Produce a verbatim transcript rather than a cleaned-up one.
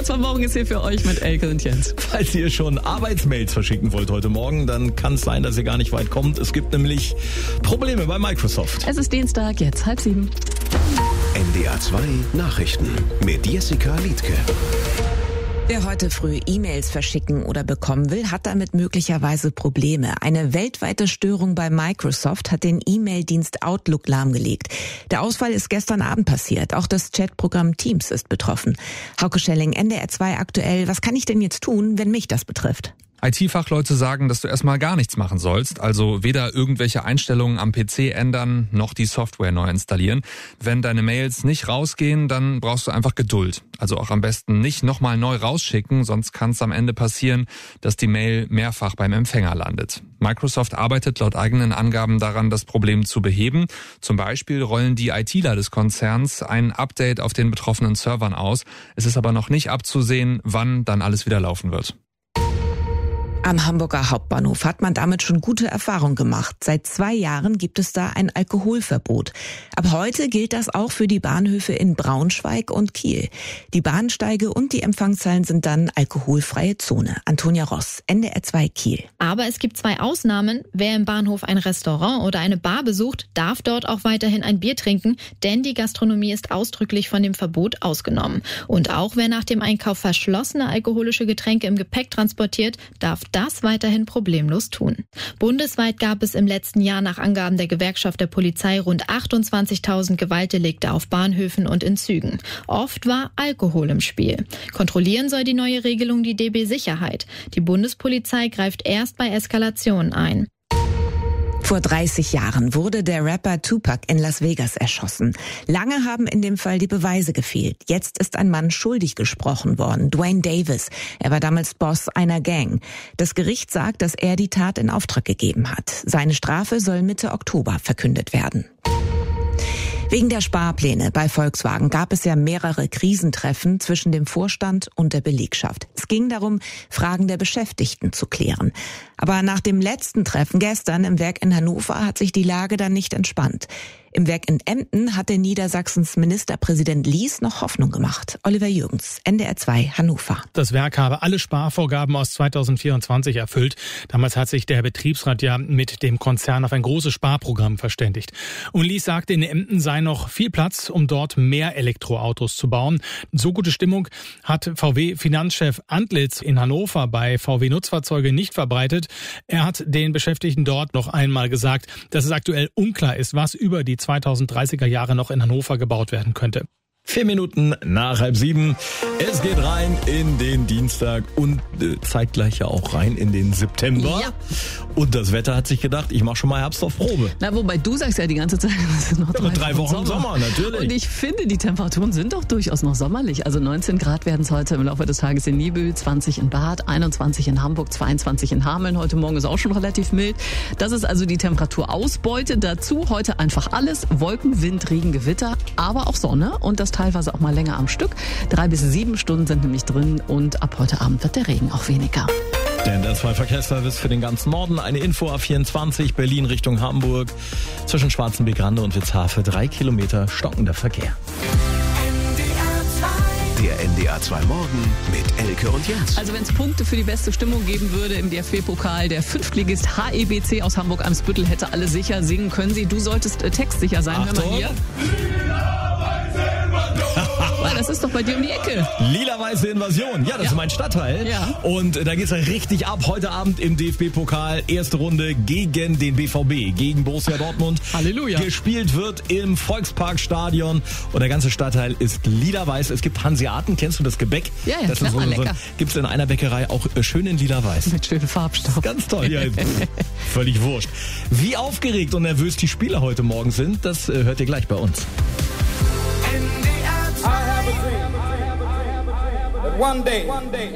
N D R zwei Morgen ist hier für euch mit Elke und Jens. Falls ihr schon Arbeitsmails verschicken wollt heute Morgen, dann kann es sein, dass ihr gar nicht weit kommt. Es gibt nämlich Probleme bei Microsoft. Es ist Dienstag, jetzt halb sieben. N D R zwei Nachrichten mit Jessica Liedke. Wer heute früh E-Mails verschicken oder bekommen will, hat damit möglicherweise Probleme. Eine weltweite Störung bei Microsoft hat den E-Mail-Dienst Outlook lahmgelegt. Der Ausfall ist gestern Abend passiert. Auch das Chatprogramm Teams ist betroffen. Hauke Schelling, N D R zwei aktuell. Was kann ich denn jetzt tun, wenn mich das betrifft? I T-Fachleute sagen, dass du erstmal gar nichts machen sollst, also weder irgendwelche Einstellungen am P C ändern, noch die Software neu installieren. Wenn deine Mails nicht rausgehen, dann brauchst du einfach Geduld. Also auch am besten nicht nochmal neu rausschicken, sonst kann es am Ende passieren, dass die Mail mehrfach beim Empfänger landet. Microsoft arbeitet laut eigenen Angaben daran, das Problem zu beheben. Zum Beispiel rollen die ITler des Konzerns ein Update auf den betroffenen Servern aus. Es ist aber noch nicht abzusehen, wann dann alles wieder laufen wird. Am Hamburger Hauptbahnhof hat man damit schon gute Erfahrungen gemacht. Seit zwei Jahren gibt es da ein Alkoholverbot. Ab heute gilt das auch für die Bahnhöfe in Braunschweig und Kiel. Die Bahnsteige und die Empfangshallen sind dann alkoholfreie Zone. Antonia Ross, N D R zwei Kiel. Aber es gibt zwei Ausnahmen. Wer im Bahnhof ein Restaurant oder eine Bar besucht, darf dort auch weiterhin ein Bier trinken, denn die Gastronomie ist ausdrücklich von dem Verbot ausgenommen. Und auch wer nach dem Einkauf verschlossene alkoholische Getränke im Gepäck transportiert, darf das weiterhin problemlos tun. Bundesweit gab es im letzten Jahr nach Angaben der Gewerkschaft der Polizei rund achtundzwanzigtausend Gewaltdelikte auf Bahnhöfen und in Zügen. Oft war Alkohol im Spiel. Kontrollieren soll die neue Regelung die D B Sicherheit. Die Bundespolizei greift erst bei Eskalationen ein. Vor dreißig Jahren wurde der Rapper Tupac in Las Vegas erschossen. Lange haben in dem Fall die Beweise gefehlt. Jetzt ist ein Mann schuldig gesprochen worden, Dwayne Davis. Er war damals Boss einer Gang. Das Gericht sagt, dass er die Tat in Auftrag gegeben hat. Seine Strafe soll Mitte Oktober verkündet werden. Wegen der Sparpläne bei Volkswagen gab es ja mehrere Krisentreffen zwischen dem Vorstand und der Belegschaft. Es ging darum, Fragen der Beschäftigten zu klären. Aber nach dem letzten Treffen gestern im Werk in Hannover hat sich die Lage dann nicht entspannt. Im Werk in Emden hatte Niedersachsens Ministerpräsident Lies noch Hoffnung gemacht. Oliver Jürgens, N D R zwei Hannover. Das Werk habe alle Sparvorgaben aus zweitausendvierundzwanzig erfüllt. Damals hat sich der Betriebsrat ja mit dem Konzern auf ein großes Sparprogramm verständigt. Und Lies sagte, in Emden sei noch viel Platz, um dort mehr Elektroautos zu bauen. So gute Stimmung hat V W-Finanzchef Antlitz in Hannover bei V W-Nutzfahrzeuge nicht verbreitet. Er hat den Beschäftigten dort noch einmal gesagt, dass es aktuell unklar ist, was über die zweitausenddreißiger Jahre noch in Hannover gebaut werden könnte. Vier Minuten nach halb sieben. Es geht rein in den Dienstag und äh, zeitgleich ja auch rein in den September. Ja. Und das Wetter hat sich gedacht, ich mache schon mal Herbst auf Probe. Na, wobei du sagst ja die ganze Zeit, es sind noch drei, Ja, drei Wochen Sommer. Sommer, natürlich. Und ich finde, die Temperaturen sind doch durchaus noch sommerlich. Also neunzehn Grad werden es heute im Laufe des Tages in Nibel, zwanzig in Bad, einundzwanzig in Hamburg, zweiundzwanzig in Hameln. Heute Morgen ist auch schon relativ mild. Das ist also die Temperaturausbeute. Dazu heute einfach alles. Wolken, Wind, Regen, Gewitter, aber auch Sonne und das teilweise auch mal länger am Stück. Drei bis sieben Stunden sind nämlich drin und ab heute Abend wird der Regen auch weniger. Denn der zwei Verkehrsservice für den ganzen Norden. Eine Info A vierundzwanzig, Berlin Richtung Hamburg. Zwischen Schwarzenbeck-Rande und Witzhafe drei Kilometer stockender Verkehr. Der N D R zwei Morgen mit Elke und Jens. Also wenn es Punkte für die beste Stimmung geben würde im D F B-Pokal, der Fünftligist H E B C aus Hamburg-Eimsbüttel hätte alle sicher singen können sie. Du solltest äh, textsicher sein. Achtung. Hör mal hier. Das ist doch bei dir um die Ecke. Lila-weiße Invasion. Ja, das Ja. ist mein Stadtteil. Ja. Und äh, da geht's ja richtig ab. Heute Abend im D F B-Pokal. Erste Runde gegen den B V B, gegen Borussia Dortmund. Halleluja. Gespielt wird im Volksparkstadion. Und der ganze Stadtteil ist lila-weiß. Es gibt Hanseaten. Kennst du das Gebäck? Ja, ja, das klar, ist so, so, lecker. gibt's in einer Bäckerei auch äh, schön in lila-weiß. Mit schönem Farbstoff. Ganz toll. Ja, völlig wurscht. Wie aufgeregt und nervös die Spieler heute Morgen sind, das äh, hört ihr gleich bei uns. I have a dream that one day